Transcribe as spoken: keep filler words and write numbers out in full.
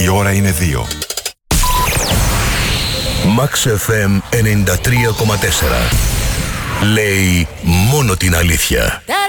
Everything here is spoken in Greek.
Η ώρα είναι δύο. Max εφ εμ ενενήντα τρία κόμμα τέσσερα. Λέει μόνο την αλήθεια.